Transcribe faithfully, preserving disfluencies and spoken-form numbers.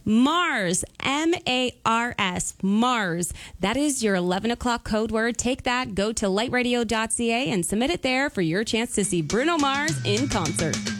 Mars, M A R S, Mars. That is your eleven o'clock code word. Take that, go to light radio dot c a and submit it there for your chance to see Bruno Mars in concert.